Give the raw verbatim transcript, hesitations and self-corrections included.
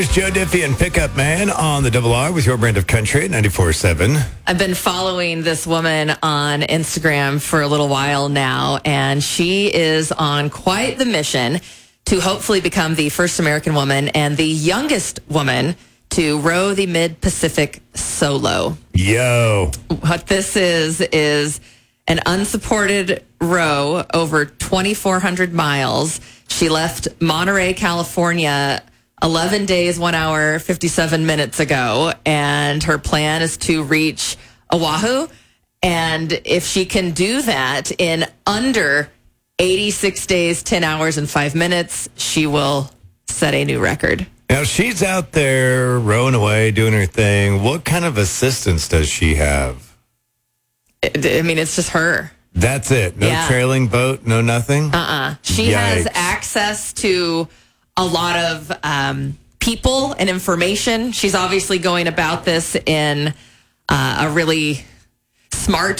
It's Joe Diffie and Pickup Man on the Double R with your brand of country at ninety-four point seven. I've been following this woman on Instagram for a little while now, and she is on quite the mission to hopefully become the first American woman and the youngest woman to row the Mid-Pacific solo. Yo. What this is, is an unsupported row over twenty-four hundred miles. She left Monterey, California eleven days, one hour, fifty-seven minutes ago. And her plan is to reach Oahu. And if she can do that in under eighty-six days, ten hours, and five minutes, she will set a new record. Now, she's out there rowing away, doing her thing. What kind of assistance does she have? I mean, it's just her. That's it. No Yeah. trailing boat, no nothing? Uh-uh. She Yikes. has access to a lot of um, people and information. She's obviously going about this in uh, a really smart